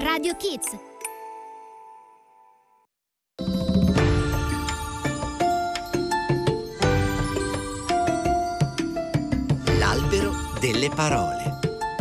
Radio Kids. L'albero delle parole.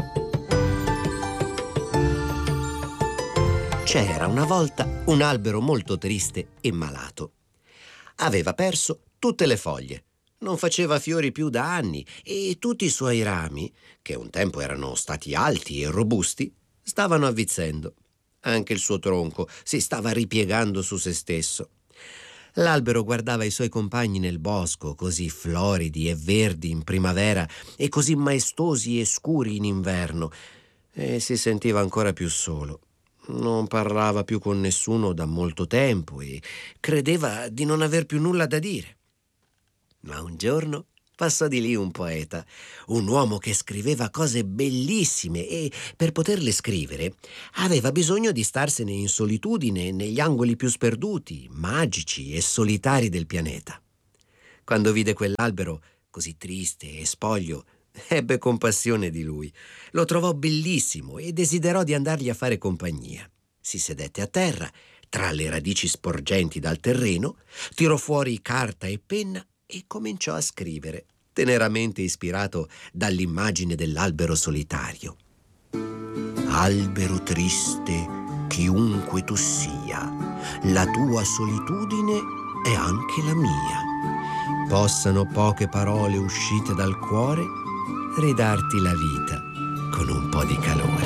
C'era una volta un albero molto triste e malato. Aveva perso tutte le foglie, non faceva fiori più da anni e tutti i suoi rami, che un tempo erano stati alti e robusti, stavano avvizzendo. Anche il suo tronco si stava ripiegando su se stesso. L'albero guardava i suoi compagni nel bosco, così floridi e verdi in primavera e così maestosi e scuri in inverno, e si sentiva ancora più solo. Non parlava più con nessuno da molto tempo e credeva di non aver più nulla da dire. Ma un giorno passò di lì un poeta, un uomo che scriveva cose bellissime e, per poterle scrivere, aveva bisogno di starsene in solitudine negli angoli più sperduti, magici e solitari del pianeta. Quando vide quell'albero così triste e spoglio, ebbe compassione di lui. Lo trovò bellissimo e desiderò di andargli a fare compagnia. Si sedette a terra, tra le radici sporgenti dal terreno, tirò fuori carta e penna e cominciò a scrivere, teneramente ispirato dall'immagine dell'albero solitario. Albero triste, chiunque tu sia, la tua solitudine è anche la mia. Possano poche parole uscite dal cuore ridarti la vita con un po' di calore.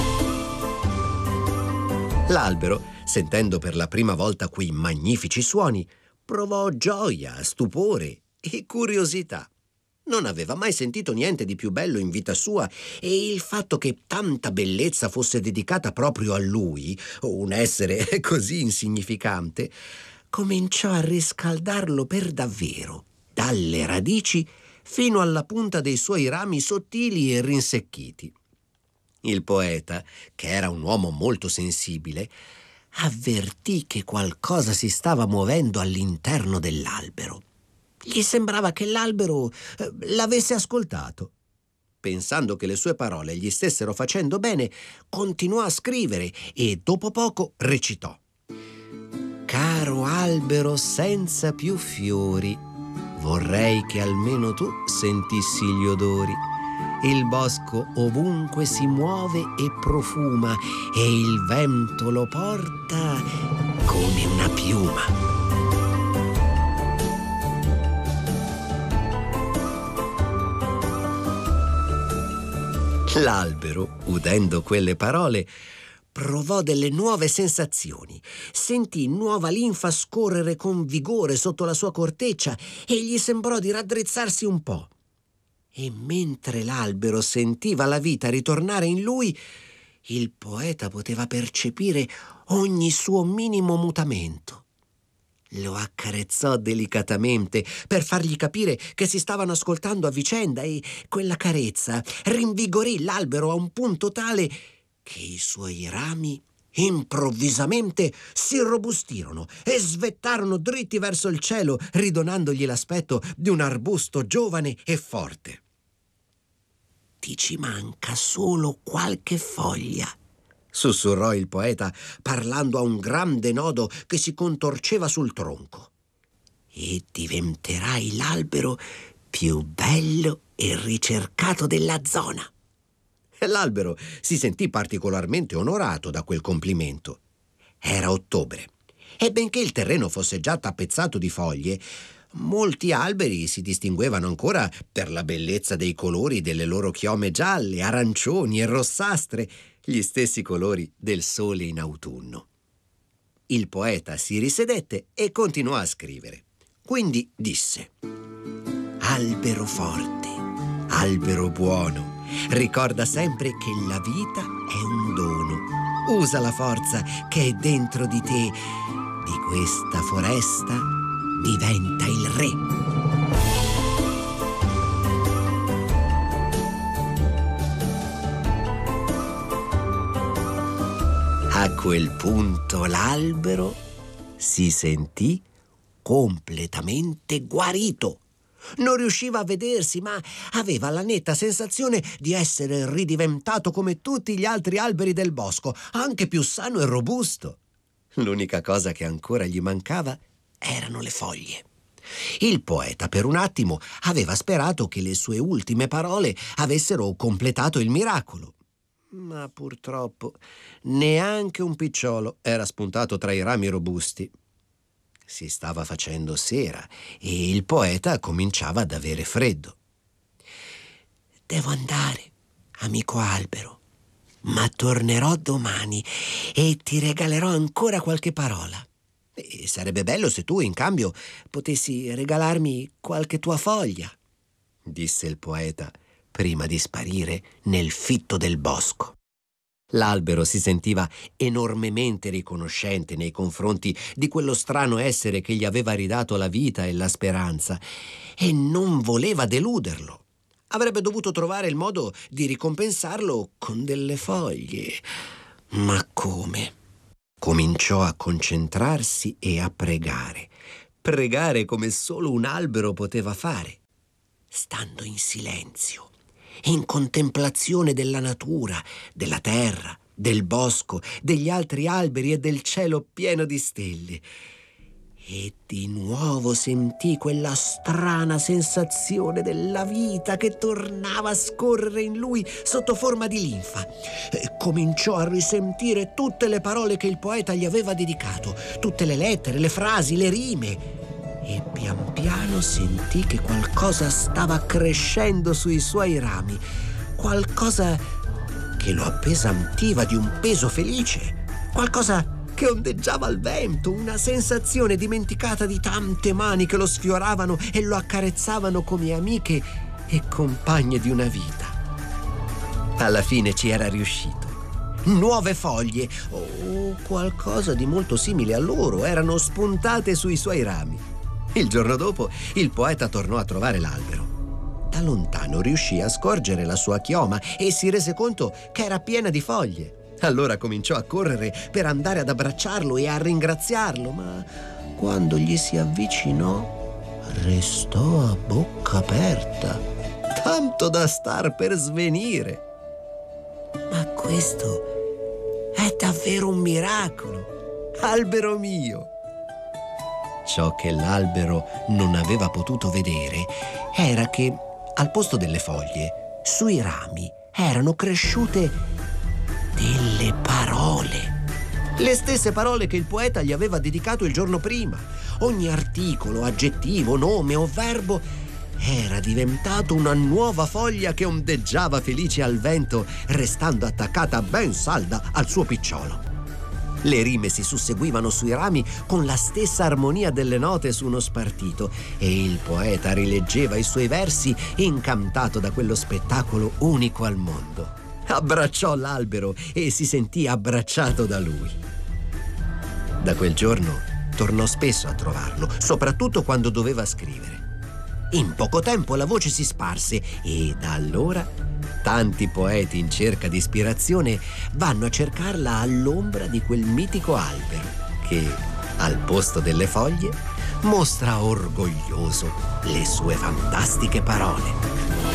L'albero, sentendo per la prima volta quei magnifici suoni, provò gioia, stupore e curiosità. Non aveva mai sentito niente di più bello in vita sua e il fatto che tanta bellezza fosse dedicata proprio a lui, un essere così insignificante, cominciò a riscaldarlo per davvero, dalle radici fino alla punta dei suoi rami sottili e rinsecchiti. Il poeta, che era un uomo molto sensibile, avvertì che qualcosa si stava muovendo all'interno dell'albero. Gli sembrava che l'albero l'avesse ascoltato. Pensando che le sue parole gli stessero facendo bene, continuò a scrivere e dopo poco recitò: «Caro albero senza più fiori, vorrei che almeno tu sentissi gli odori. Il bosco ovunque si muove e profuma e il vento lo porta come una piuma». L'albero, udendo quelle parole, provò delle nuove sensazioni. Sentì nuova linfa scorrere con vigore sotto la sua corteccia e gli sembrò di raddrizzarsi un po'. E mentre l'albero sentiva la vita ritornare in lui, il poeta poteva percepire ogni suo minimo mutamento. Lo accarezzò delicatamente per fargli capire che si stavano ascoltando a vicenda e quella carezza rinvigorì l'albero a un punto tale che i suoi rami improvvisamente si irrobustirono e svettarono dritti verso il cielo, ridonandogli l'aspetto di un arbusto giovane e forte. «Ti ci manca solo qualche foglia», sussurrò il poeta, parlando a un grande nodo che si contorceva sul tronco, «e diventerai l'albero più bello e ricercato della zona». L'albero si sentì particolarmente onorato da quel complimento. Era ottobre e benché il terreno fosse già tappezzato di foglie, molti alberi si distinguevano ancora per la bellezza dei colori delle loro chiome gialle, arancioni e rossastre, gli stessi colori del sole in autunno. Il poeta si risedette e continuò a scrivere. Quindi disse: «Albero forte, albero buono, ricorda sempre che la vita è un dono. Usa la forza che è dentro di te. Di questa foresta diventa il re». A quel punto l'albero si sentì completamente guarito. Non riusciva a vedersi, ma aveva la netta sensazione di essere ridiventato come tutti gli altri alberi del bosco, anche più sano e robusto. L'unica cosa che ancora gli mancava erano le foglie. Il poeta per un attimo aveva sperato che le sue ultime parole avessero completato il miracolo. Ma purtroppo neanche un picciolo era spuntato tra i rami robusti. Si stava facendo sera e il poeta cominciava ad avere freddo. «Devo andare, amico albero, ma tornerò domani e ti regalerò ancora qualche parola. E sarebbe bello se tu, in cambio, potessi regalarmi qualche tua foglia», disse il poeta prima di sparire nel fitto del bosco. L'albero si sentiva enormemente riconoscente nei confronti di quello strano essere che gli aveva ridato la vita e la speranza e non voleva deluderlo. Avrebbe dovuto trovare il modo di ricompensarlo con delle foglie. Ma come? Cominciò a concentrarsi e a pregare. Pregare come solo un albero poteva fare, stando in silenzio, in contemplazione della natura, della terra, del bosco, degli altri alberi e del cielo pieno di stelle. E di nuovo sentì quella strana sensazione della vita che tornava a scorrere in lui sotto forma di linfa. Cominciò a risentire tutte le parole che il poeta gli aveva dedicato, tutte le lettere, le frasi, le rime. E pian piano sentì che qualcosa stava crescendo sui suoi rami, qualcosa che lo appesantiva di un peso felice, qualcosa che ondeggiava al vento, una sensazione dimenticata di tante mani che lo sfioravano e lo accarezzavano come amiche e compagne di una vita. Alla fine ci era riuscito. Nuove foglie, o qualcosa di molto simile a loro, erano spuntate sui suoi rami. Il giorno dopo il poeta tornò a trovare l'albero. Da lontano riuscì a scorgere la sua chioma e si rese conto che era piena di foglie. Allora cominciò a correre per andare ad abbracciarlo e a ringraziarlo, ma quando gli si avvicinò restò a bocca aperta, tanto da star per svenire. «Ma questo è davvero un miracolo, albero mio!» Ciò che l'albero non aveva potuto vedere era che, al posto delle foglie, sui rami erano cresciute delle parole. Le stesse parole che il poeta gli aveva dedicato il giorno prima. Ogni articolo, aggettivo, nome o verbo era diventato una nuova foglia che ondeggiava felice al vento, restando attaccata ben salda al suo picciolo. Le rime si susseguivano sui rami con la stessa armonia delle note su uno spartito e il poeta rileggeva i suoi versi incantato da quello spettacolo unico al mondo. Abbracciò l'albero e si sentì abbracciato da lui. Da quel giorno tornò spesso a trovarlo, soprattutto quando doveva scrivere. In poco tempo la voce si sparse e da allora tanti poeti in cerca di ispirazione vanno a cercarla all'ombra di quel mitico albero che, al posto delle foglie, mostra orgoglioso le sue fantastiche parole.